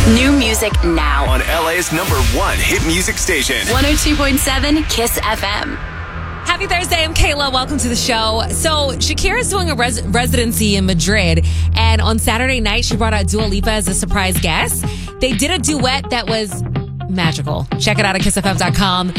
New music now. On LA's #1 hit music station. 102.7 Kiss FM. Happy Thursday, I'm Kayla. Welcome to the show. So Shakira's doing a residency in Madrid, and on Saturday night, she brought out Dua Lipa as a surprise guest. They did a duet that was magical. Check it out at kissfm.com.